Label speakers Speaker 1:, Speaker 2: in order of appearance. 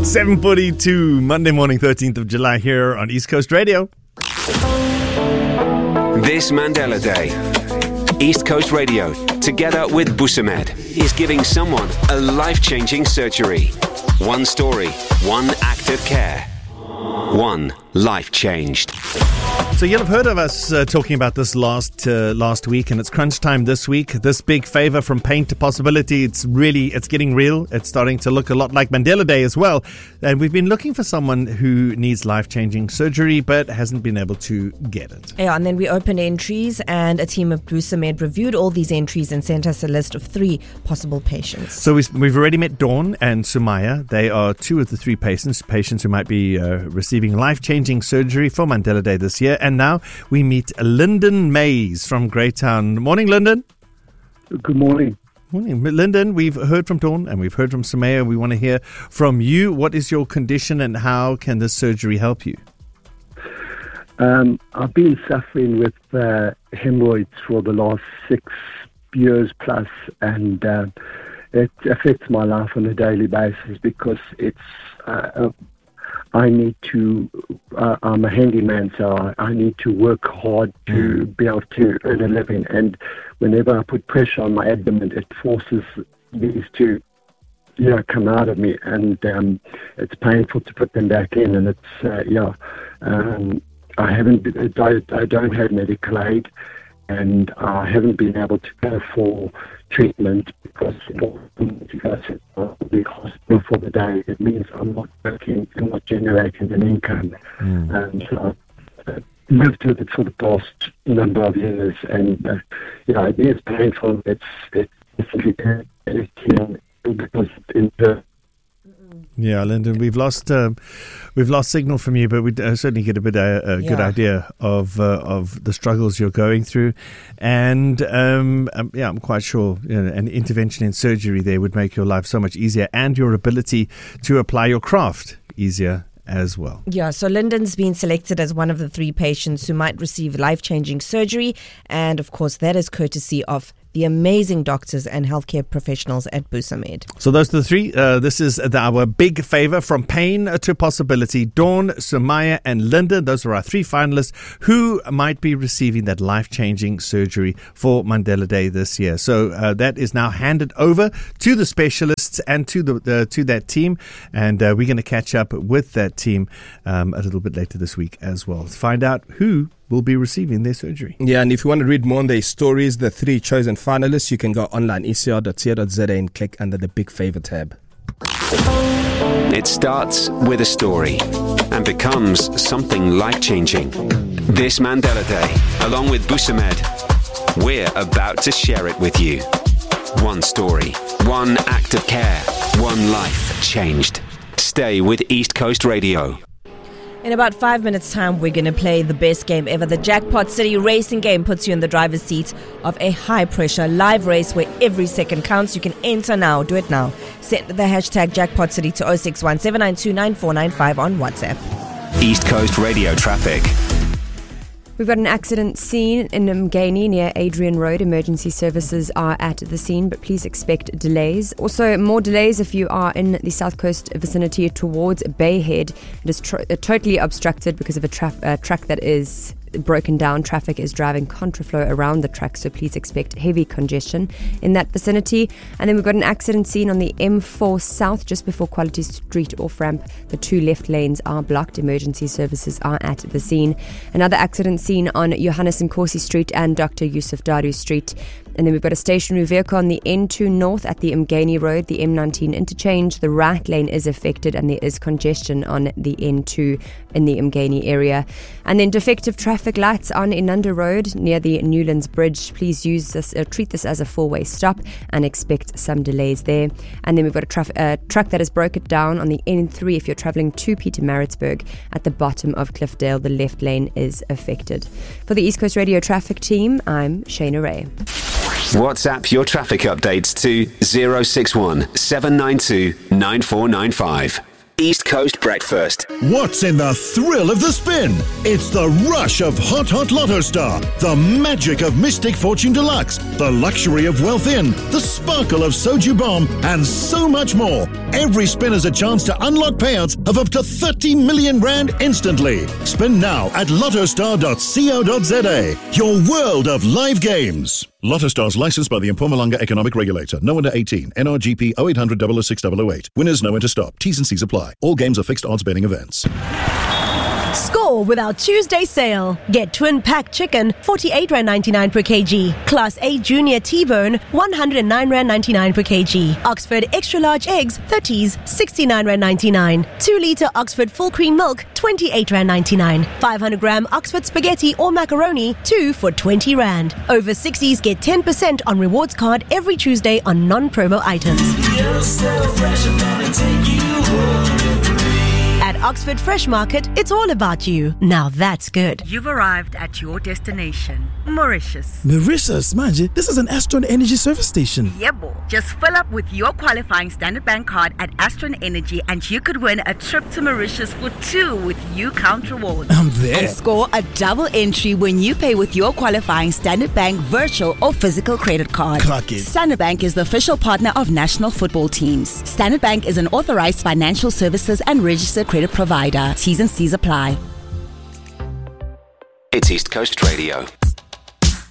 Speaker 1: 7:42, Monday morning, 13th of July here on East Coast Radio.
Speaker 2: This Mandela Day, East Coast Radio, together with Busamed, is giving someone a life-changing surgery. One story, one act of care, one life changed.
Speaker 1: So you'll have heard of us talking about this last week, and it's crunch time this week. This big favor from pain to possibility, it's getting real. It's starting to look a lot like Mandela Day as well. And we've been looking for someone who needs life-changing surgery but hasn't been able to get it.
Speaker 3: Yeah, and then we opened entries, and a team of Busamed reviewed all these entries and sent us a list of 3 possible patients.
Speaker 1: So we've already met Dawn and Sumaya. They are 2 of the 3 patients who might be receiving life-changing surgery for Mandela Day this year. And now we meet Lyndon Mays from Greytown. Morning, Lyndon.
Speaker 4: Good morning.
Speaker 1: Morning. Lyndon, we've heard from Dawn and we've heard from Sumaya. We want to hear from you. What is your condition and how can this surgery help you?
Speaker 4: I've been suffering with hemorrhoids for the last 6 years plus, and it affects my life on a daily basis because it's... I need to, I'm a handyman, so I need to work hard to be able to earn a living. And whenever I put pressure on my abdomen, it forces these to, come out of me. And it's painful to put them back in. And it's, I don't have medical aid, and I haven't been able to go for treatment because to go to the hospital for the day. It means I'm not working, I'm not generating an income. So I've lived with it for the past number of years, and it is painful. It's definitely because it's
Speaker 1: Yeah, Lyndon, we've lost signal from you, but we certainly get a bit good idea of the struggles you're going through, and I'm quite sure an intervention in surgery there would make your life so much easier, and your ability to apply your craft easier as well.
Speaker 3: Yeah, so Lyndon's been selected as one of the 3 patients who might receive life-changing surgery, and of course that is courtesy of the amazing doctors and healthcare professionals at Busamed.
Speaker 1: So those are the 3. This is our big favor from pain to possibility. Dawn, Sumaya and Lyndon. Those are our 3 finalists who might be receiving that life-changing surgery for Mandela Day this year. So that is now handed over to the specialists and to that team. And we're going to catch up with that team a little bit later this week as well to find out who will be receiving their surgery.
Speaker 5: Yeah, and if you want to read more on their stories, the 3 chosen finalists, you can go online, ecr.co.za, and click under the Big Favor tab.
Speaker 2: It starts with a story and becomes something life-changing. This Mandela Day, along with Busamed, we're about to share it with you. One story, one act of care, one life changed. Stay with East Coast Radio.
Speaker 3: In about 5 minutes' time, we're going to play the best game ever. The Jackpot City racing game puts you in the driver's seat of a high-pressure live race where every second counts. You can enter now. Do it now. Send the hashtag Jackpot City to 061 792 9495 on WhatsApp.
Speaker 2: East Coast Radio traffic.
Speaker 6: We've got an accident scene in Mgeni near Adrian Road. Emergency services are at the scene, but please expect delays. Also, more delays if you are in the South Coast vicinity towards Bay Head. It is totally obstructed because of a track that is broken down. Traffic is driving contraflow around the track, so please expect heavy congestion in that vicinity. And then we've got an accident scene on the M4 South just before Quality Street off-ramp. The 2 left lanes are blocked. Emergency services are at the scene. Another accident scene on Johannes Nkosi Street and Dr. Yusuf Dadu Street. And then we've got a stationary vehicle on the N2 North at the Mgeni Road, the M19 interchange. The right lane is affected and there is congestion on the N2 in the Mgeni area. And then defective traffic lights on Inanda Road near the Newlands Bridge. Please treat this as a 4-way stop and expect some delays there. And then we've got a truck that has broken down on the N3 if you're travelling to Pietermaritzburg at the bottom of Cliffdale. The left lane is affected. For the East Coast Radio traffic team, I'm Shana Ray.
Speaker 2: WhatsApp your traffic updates to 061 792 9495. East Coast Breakfast.
Speaker 7: What's in the thrill of the spin? It's the rush of Hot Hot Lotto Star, the magic of Mystic Fortune Deluxe, the luxury of Wealth In, the sparkle of Soju Bomb, and so much more. Every spin is a chance to unlock payouts of up to 30 million rand instantly. Spin now at lottostar.co.za. Your world of live games. Lotto Stars licensed by the Mpumalanga Economic Regulator. No under 18. NRGP 0800 006 008. Winners know when to stop. T's and C's apply. All games are fixed odds betting events.
Speaker 8: Score with our Tuesday sale. Get twin pack chicken, R48.99 per kg. Class A junior T-bone, R109.99 per kg. Oxford extra large eggs, 30s, R69.99. 2 litre Oxford full cream milk, R28.99. 500 gram Oxford spaghetti or macaroni, 2 for R20. Over 60s get 10% on rewards card every Tuesday on non-promo items.
Speaker 9: You're so fresh, I'm gonna take you home.
Speaker 8: At Oxford Fresh Market, it's all about you. Now that's good.
Speaker 10: You've arrived at your destination, Mauritius.
Speaker 11: Mauritius, manje, this is an Astron Energy service station.
Speaker 10: Yebo. Just fill up with your qualifying Standard Bank card at Astron Energy and you could win a trip to Mauritius for 2 with UCount rewards.
Speaker 11: I'm there.
Speaker 10: And score a double entry when you pay with your qualifying Standard Bank virtual or physical credit card.
Speaker 11: Clock it.
Speaker 10: Standard Bank is the official partner of national football teams. Standard Bank is an authorized financial services and registered credit provider. T's and C's apply.
Speaker 2: It's East Coast Radio.